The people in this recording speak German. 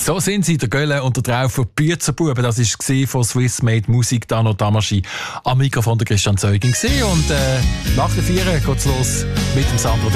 So sind sie, der Gölle und der Traufer Bützerbuben. Das war von Swiss Made Musik, Dano Tamaschi. Am Mikrofon der Christian Zeugin. Und nach der 4 geht's los mit dem Sandro